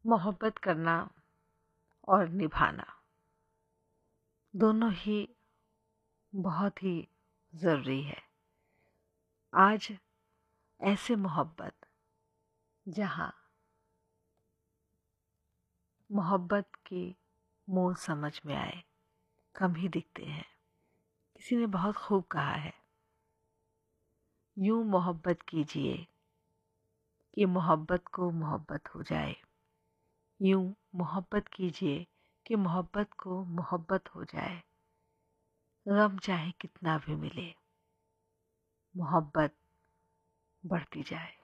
मोहब्बत करना और निभाना दोनों ही बहुत ही ज़रूरी है। आज ऐसे मोहब्बत जहाँ मोहब्बत की मोल समझ में आए कम ही दिखते हैं। किसी ने बहुत खूब कहा है, यूं मोहब्बत कीजिए कि मोहब्बत को मोहब्बत हो जाए। यूं मोहब्बत कीजिए कि मोहब्बत को मोहब्बत हो जाए। गम चाहे कितना भी मिले, मोहब्बत बढ़ती जाए।